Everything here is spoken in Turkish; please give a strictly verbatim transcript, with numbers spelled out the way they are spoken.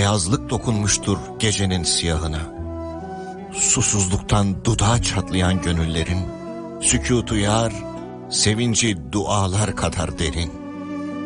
beyazlık dokunmuştur gecenin siyahına. Susuzluktan dudağı çatlayan gönüllerin, sükûtu yar, sevinci dualar kadar derin.